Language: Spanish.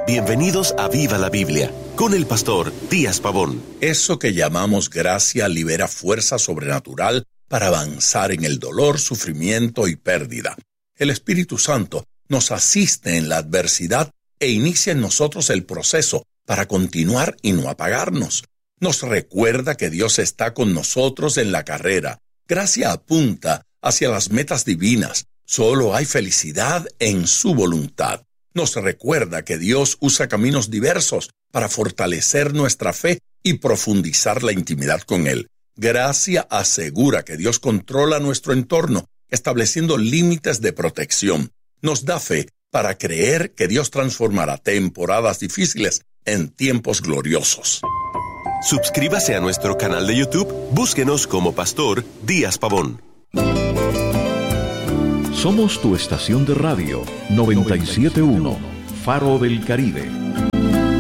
Bienvenidos a Viva la Biblia, con el pastor Díaz Pavón. Eso que llamamos gracia libera fuerza sobrenatural para avanzar en el dolor, sufrimiento y pérdida. El Espíritu Santo nos asiste en la adversidad e inicia en nosotros el proceso para continuar y no apagarnos. Nos recuerda que Dios está con nosotros en la carrera. Gracia apunta hacia las metas divinas. Solo hay felicidad en su voluntad. Nos recuerda que Dios usa caminos diversos para fortalecer nuestra fe y profundizar la intimidad con Él. Gracia asegura que Dios controla nuestro entorno, estableciendo límites de protección. Nos da fe para creer que Dios transformará temporadas difíciles en tiempos gloriosos. Suscríbase a nuestro canal de YouTube, búsquenos como Pastor Díaz Pavón. Somos tu estación de radio 97.1, Faro del Caribe.